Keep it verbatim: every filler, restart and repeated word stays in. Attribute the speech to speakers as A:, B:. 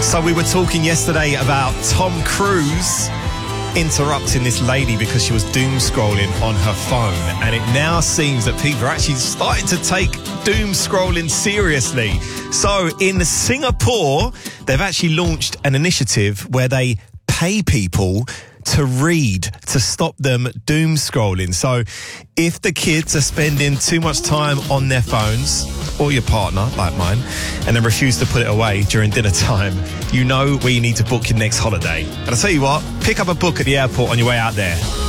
A: So we were talking yesterday about Tom Cruise interrupting this lady because she was doom scrolling on her phone, and it now seems that people are actually starting to take doom scrolling seriously. So in Singapore, they've actually launched an initiative where they pay people to read to stop them doom scrolling. So if the kids are spending too much time on their phones, or your partner, like mine, and then refuse to put it away during dinner time, you know where you need to book your next holiday. And I'll tell you what, pick up a book at the airport on your way out there.